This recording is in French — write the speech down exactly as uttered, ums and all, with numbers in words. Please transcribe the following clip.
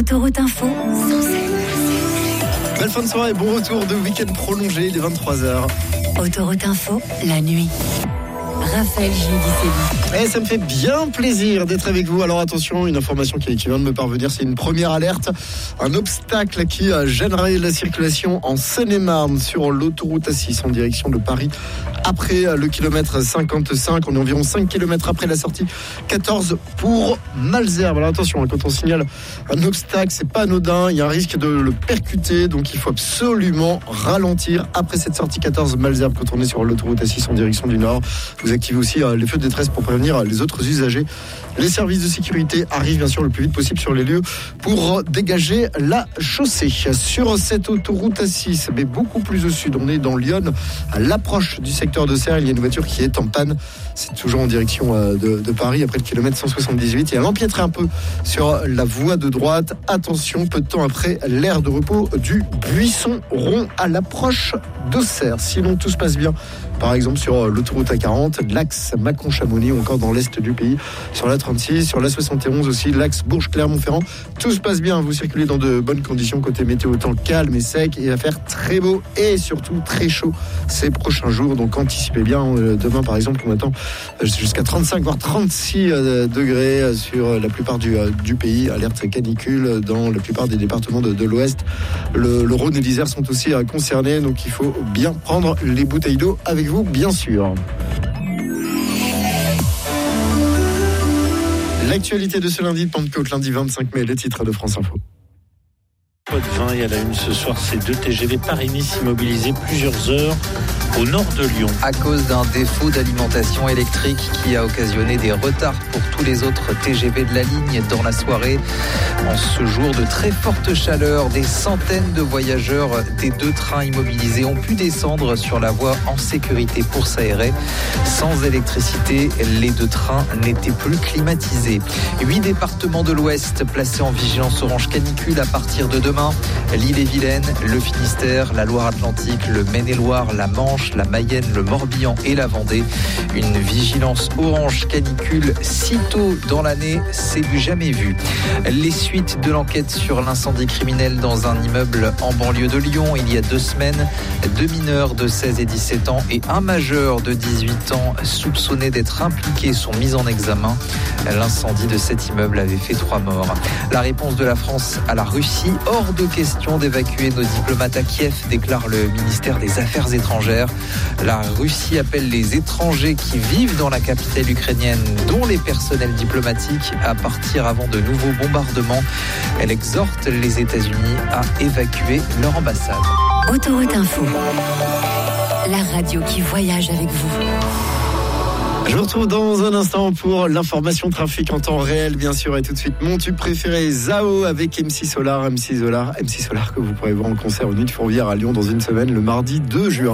Autoroute Info, Belle fin de soirée, bon retour de week-end prolongé, il est vingt-trois heures. Autoroute Info, la nuit. Raphaël Giudicelli. Eh, ça me fait bien plaisir d'être avec vous. Alors attention, une information qui, qui vient de me parvenir, c'est une première alerte. Un obstacle qui a gênerait la circulation en Seine-et-Marne sur l'autoroute A six en direction de Paris. Après le kilomètre cinquante-cinq, on est environ cinq kilomètres après la sortie quatorze pour Malesherbes. Alors attention, quand on signale un obstacle, c'est pas anodin, il y a un risque de le percuter, donc il faut absolument ralentir après cette sortie quatorze Malesherbes quand on est sur l'autoroute A six en direction du nord. Vous activez aussi les feux de détresse pour prévenir les autres usagers. Les services de sécurité arrivent bien sûr le plus vite possible sur les lieux pour dégager la chaussée. Sur cette autoroute A six, mais beaucoup plus au sud, on est dans Lyon, à l'approche du secteur de Serres, il y a une voiture qui est en panne. C'est toujours en direction de, de Paris, après le kilomètre cent soixante-dix-huit. Et elle empiéterait un peu sur la voie de droite. Attention, peu de temps après l'aire de repos du Buisson Rond à l'approche de Serres. Sinon, tout se passe bien. Par exemple, sur l'autoroute A quarante, l'axe Mâcon-Chamonix, ou encore dans l'est du pays, sur la trente-six, sur la soixante et onze aussi, l'axe Bourges-Clermont-Ferrand. Tout se passe bien, vous circulez dans de bonnes conditions, côté météo, temps calme et sec, et il va faire très beau et surtout très chaud ces prochains jours. Donc anticipez bien, demain par exemple, on attend jusqu'à trente-cinq voire trente-six degrés sur la plupart du, du pays. Alerte canicule dans la plupart des départements de, de l'Ouest. Le, le Rhône et l'Isère sont aussi concernés, donc il faut bien prendre les bouteilles d'eau avec vous, bien sûr. L'actualité de ce lundi de Pentecôte, lundi vingt-cinq mai, les titres de France Info. Pas de vin et à la une ce soir, ces deux T G V Paris-Nice immobilisés plusieurs heures au nord de Lyon. À cause d'un défaut d'alimentation électrique qui a occasionné des retards pour tous les autres T G V de la ligne dans la soirée. En ce jour de très forte chaleur, des centaines de voyageurs des deux trains immobilisés ont pu descendre sur la voie en sécurité pour s'aérer. Sans électricité, les deux trains n'étaient plus climatisés. Huit départements de l'Ouest placés en vigilance orange canicule à partir de demain. L'Ille-et-Vilaine, le Finistère, la Loire-Atlantique, le Maine-et-Loire, la Manche, la Mayenne, le Morbihan et la Vendée. Une vigilance orange canicule si tôt dans l'année, c'est du jamais vu. Les suites de l'enquête sur l'incendie criminel dans un immeuble en banlieue de Lyon il y a deux semaines. Deux mineurs de seize et dix-sept ans et un majeur de dix-huit ans soupçonnés d'être impliqués sont mis en examen. L'incendie de cet immeuble avait fait trois morts. La réponse de la France à la Russie, hors de question d'évacuer nos diplomates à Kiev, déclare le ministère des Affaires étrangères. La Russie appelle les étrangers qui vivent dans la capitale ukrainienne, dont les personnels diplomatiques, à partir avant de nouveaux bombardements. Elle exhorte les États-Unis à évacuer leur ambassade. Autoroute Info, la radio qui voyage avec vous. Je vous retrouve dans un instant pour l'information trafic en temps réel, bien sûr, et tout de suite mon tube préféré, Zao avec M C Solar, M C Solar, M C Solar que vous pourrez voir en concert au Nuit de Fourvière à Lyon dans une semaine, le mardi deux juin.